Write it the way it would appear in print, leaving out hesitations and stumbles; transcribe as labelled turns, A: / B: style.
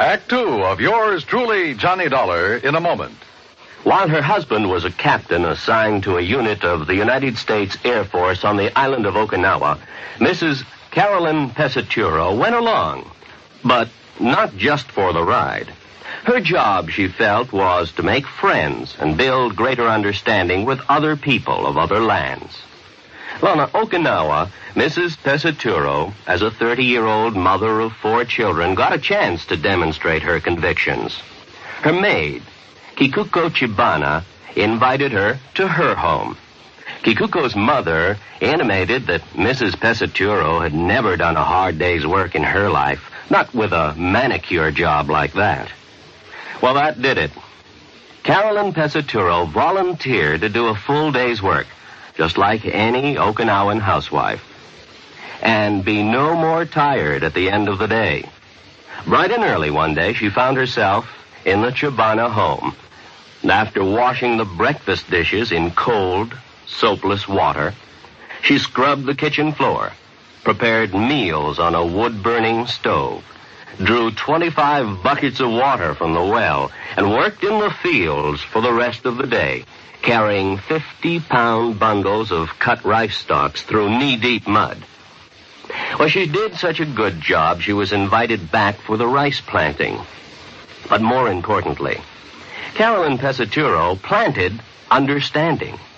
A: Act Two of yours truly, Johnny Dollar, in a moment.
B: While her husband was a captain assigned to a unit of the United States Air Force on the island of Okinawa, Mrs. Carolyn Pesaturo went along, but not just for the ride. Her job, she felt, was to make friends and build greater understanding with other people of other lands. Well, on Okinawa, Mrs. Pesaturo, as a 30-year-old mother of 4 children, got a chance to demonstrate her convictions. Her maid, Kikuko Chibana, invited her to her home. Kikuko's mother intimated that Mrs. Pesaturo had never done a hard day's work in her life, not with a manicure job like that. Well, that did it. Carolyn Pesaturo volunteered to do a full day's work, just like any Okinawan housewife, and be no more tired at the end of the day. Bright and early one day, she found herself in the Chibana home. And after washing the breakfast dishes in cold, soapless water, she scrubbed the kitchen floor, prepared meals on a wood-burning stove, drew 25 buckets of water from the well, and worked in the fields for the rest of the day, carrying 50-pound bundles of cut rice stalks through knee-deep mud. Well, she did such a good job, she was invited back for the rice planting. But more importantly, Carolyn Pesaturo planted understanding.